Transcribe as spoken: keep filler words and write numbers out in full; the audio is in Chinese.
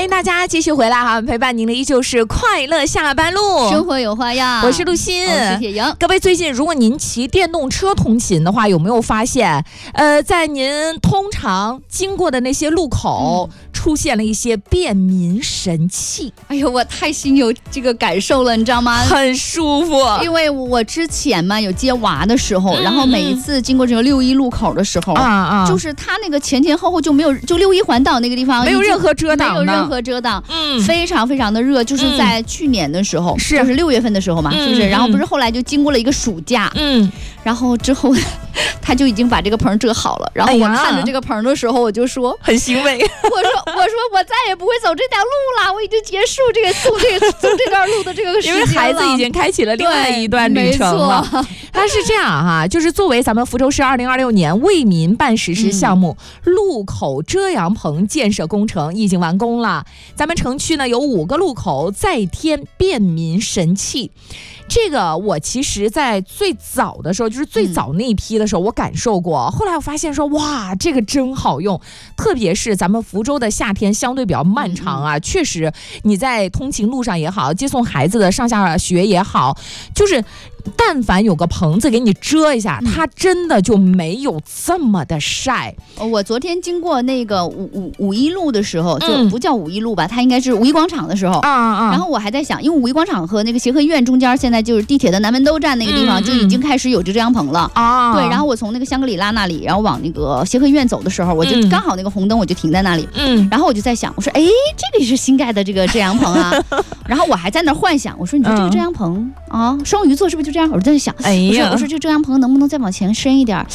迎大家继续回来哈，陪伴您的依旧是快乐下班路， 生活有花样。 我是陆欣， 我是铁莹。 各位，最近如果您骑电动车通勤的话，有没有发现，呃，在您通常经过的那些路口，嗯、出现了一些便民神器？ 哎呦，我太心有这个感受了，你知道吗？ 很舒服。 因为我之前嘛有接娃的时候，嗯、然后每一次经过这个六一路口的时候，啊啊，就是它那个前前后后就没有，就六一环岛那个地方没有任何遮挡， 没有任何遮挡， 嗯， 非常非常的热，就是在去年的时候， 是、 嗯、就是六月份的时候嘛， 嗯、 是不是？然后不是后来就经过了一个暑假， 嗯， 然后之后他就已经把这个棚遮好了，然后我看着这个棚的时候，我就说、 哎、很欣慰， 我说我说我再也不会走这条路了，我已经结束这个走这个走这段路的这个时间了， 因为孩子已经开启了另外一段旅程了。它是这样哈，就是作为咱们福州市二零二六年为民办实施项目、嗯、路口遮阳棚建设工程已经完工了，咱们城区呢有五个路口再添便民神器。这个我其实在最早的时候，就是最早那一批的时候我感受过、嗯、后来我发现说哇这个真好用，特别是咱们福州的夏天相对比较漫长啊、嗯、确实你在通勤路上也好，接送孩子的上下学也好，就是但凡有个棚子给你遮一下、嗯、它真的就没有这么的晒。 我昨天经过那个五五五一路的时候，就不叫五一路吧、嗯、它应该是五一广场的时候、嗯、然后我还在想，因为五一广场和那个协和医院中间现在就是地铁的南门兜站那个地方、嗯、就已经开始有这遮阳棚了、嗯、对，然后我从那个香格里拉那里然后往那个协和医院走的时候，我就刚好那个红灯我就停在那里，嗯，然后我就在想，我说哎这里是新盖的这个遮阳棚啊然后我还在那幻想，我说你说这个遮阳棚、嗯、啊双鱼座是不是就这样？我就在想，哎呀，我说我说这遮阳棚能不能再往前伸一点？